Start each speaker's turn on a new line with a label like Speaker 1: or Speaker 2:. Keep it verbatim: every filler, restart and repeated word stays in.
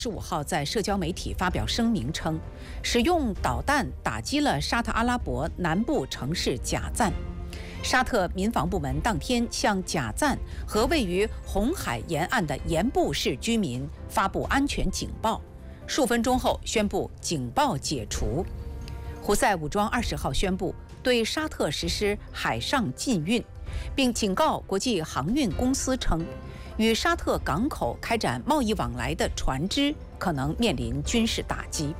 Speaker 1: 十五号在社交媒体发表声明称，使用导弹打击了沙特阿拉伯南部城市贾赞。沙特民防部门当天向贾赞和位于红海沿岸的盐布市居民发布安全警报，数分钟后宣布警报解除。胡塞武装二十号宣布对沙特实施海上禁运，并警告国际航运公司称，与沙特港口开展贸易往来的船只可能面临军事打击。